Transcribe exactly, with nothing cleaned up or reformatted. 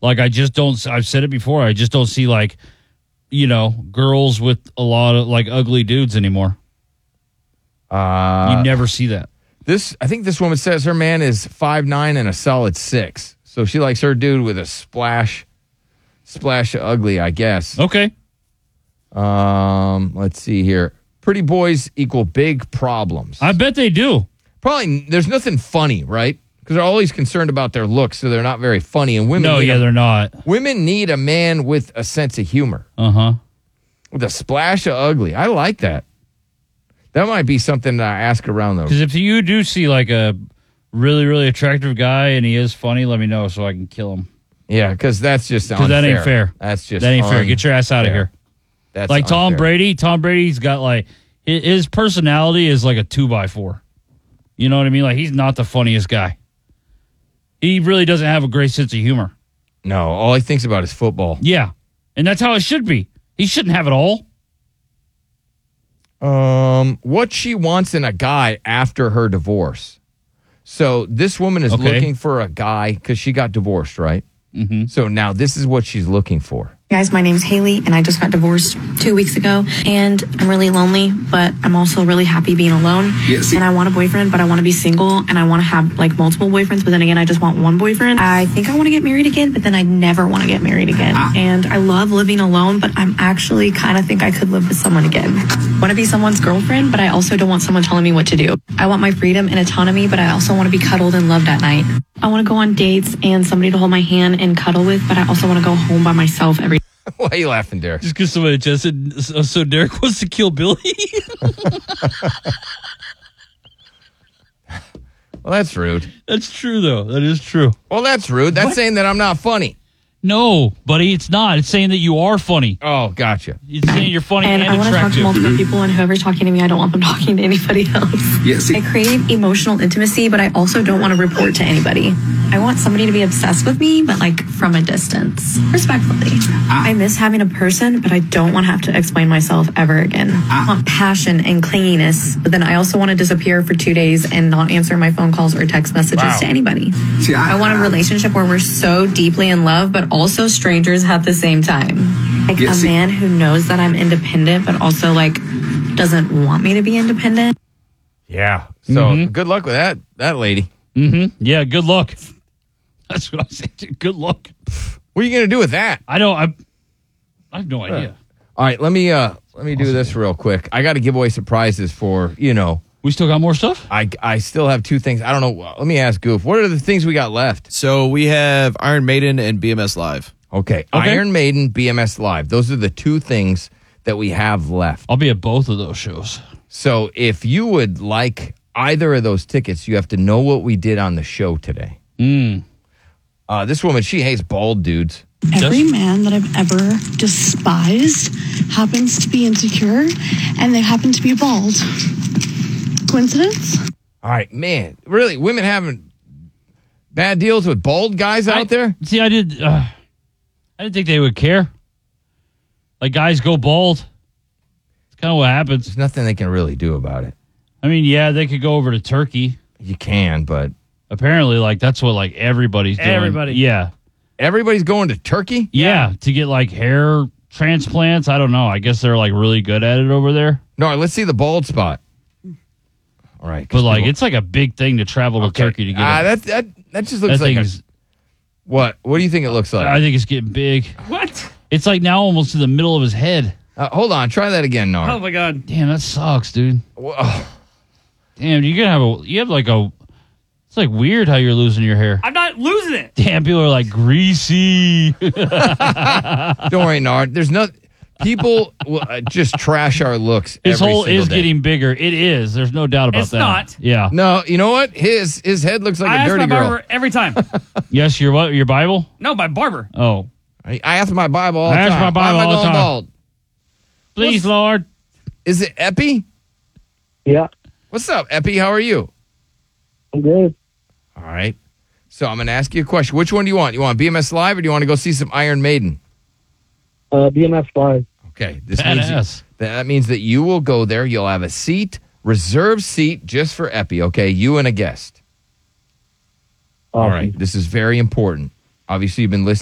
Like, I just don't, I've said it before, I just don't see, like, you know, girls with a lot of, like, ugly dudes anymore. Uh, you never see that. This, I think this woman says her man is five nine and a solid six. So she likes her dude with a splash, splash of ugly, I guess. Okay. Um, let's see here. Pretty boys equal big problems. I bet they do. Probably, there's nothing funny, right? Because they're always concerned about their looks, so they're not very funny. And women, no, yeah, a, they're not. Women need a man with a sense of humor. Uh huh. With a splash of ugly. I like that. That might be something that I ask around though. Because if you do see like a really, really attractive guy and he is funny, let me know so I can kill him. Yeah, because that's just unfair. Because that ain't fair. That's just that ain't unfair. fair. Get your ass out of here. That's like unfair. Tom Brady. Tom Brady's got like his personality is like a two by four. You know what I mean? Like, he's not the funniest guy. He really doesn't have a great sense of humor. No, all he thinks about is football. Yeah, and that's how it should be. He shouldn't have it all. Um, what she wants in a guy after her divorce. So this woman is Okay. looking for a guy because she got divorced, right? Mm-hmm. So now this is what she's looking for. Guys, my name's Haley, and I just got divorced two weeks ago, and I'm really lonely, but I'm also really happy being alone. Yes. And I want a boyfriend, but I want to be single, and I want to have like multiple boyfriends, but then again, I just want one boyfriend. I think I want to get married again, but then I never want to get married again. Ah. And I love living alone, but I'm actually kind of think I could live with someone again. I want to be someone's girlfriend, but I also don't want someone telling me what to do. I want my freedom and autonomy, but I also want to be cuddled and loved at night. I want to go on dates and somebody to hold my hand and cuddle with, but I also want to go home by myself every Why are you laughing, Derek? Just because somebody just said, so, so Derek wants to kill Billy? Well, that's rude. That's true, though. That is true. Well, that's rude. That's What? saying that I'm not funny. No, buddy, it's not. It's saying that you are funny. Oh, gotcha. It's saying you're funny and, And I want to talk to attractive. multiple people, and whoever's talking to me, I don't want them talking to anybody else. Yes. I crave emotional intimacy, but I also don't want to report to anybody. I want somebody to be obsessed with me, but like from a distance, respectfully. I miss having a person, but I don't want to have to explain myself ever again. I want passion and clinginess, but then I also want to disappear for two days and not answer my phone calls or text messages Wow. to anybody. See, I, I want a relationship where we're so deeply in love, but also strangers at the same time. Like Yeah, a see- man who knows that I'm independent, but also like doesn't want me to be independent. Yeah. So Mhm. good luck with that, that lady. Mm-hmm. Yeah, good luck. That's what I said. Good luck. What are you going to do with that? I don't, I, I have no idea. All right, let me uh let me do this real quick. I got to give away surprises for, you know, We still got more stuff? I I still have two things. I don't know. Let me ask Goof. What are the things we got left? So we have Iron Maiden and B M S Live. Okay. Okay. Iron Maiden, B M S Live. Those are the two things that we have left. I'll be at both of those shows. So if you would like either of those tickets, you have to know what we did on the show today. Mm. Uh, this woman, she hates bald dudes. Every man that I've ever despised happens to be insecure, and they happen to be bald. Coincidence? All right, man. Really, women having bad deals with bald guys out I- there? See, I did. Uh, I didn't think they would care. Like, guys go bald. It's kind of what happens. There's nothing they can really do about it. I mean, yeah, they could go over to Turkey. You can, but Apparently, like that's what like everybody's doing. Everybody. Yeah, everybody's going to Turkey? yeah, to get like hair transplants. I don't know. I guess they're like really good at it over there. No, let's see the bald spot. All right. 'cause But like, people- it's like a big thing to travel to Okay. Turkey to get. Ah, it. that, that, that just that looks like thing a, is. what? What do you think it looks like? I think it's getting big. What? It's like now almost to the middle of his head. Uh, hold on. Try that again, Nar. Oh my God. Damn, that sucks, dude. Whoa. Damn, you gonna have a. You have like a. It's like weird how you're losing your hair. I'm not losing it. Damn, people are like greasy. Don't worry, Nard. There's no people will, uh, just trash our looks. His every hole single is day. getting bigger. It is. There's no doubt about It's that. not. Yeah. No, you know what? His his head looks like I a ask dirty my girl. barber every time. Yes, your what? Your Bible? No, my barber. Oh, I, I ask my Bible all I the ask time. my Bible Why am I all the going time. bald? please, What's- Lord. Is it Epi? Yeah, What's up, Epi? How are you? I'm good. All right. So I'm going to ask you a question. Which one do you want? You want B M S Live or do you want to go see some Iron Maiden? Uh, B M F Live. Okay. This means Badass. that means that you will go there. You'll have a seat, reserved seat just for Epi. Okay, you and a guest. All Awesome. right. This is very important. Obviously, you've been listening.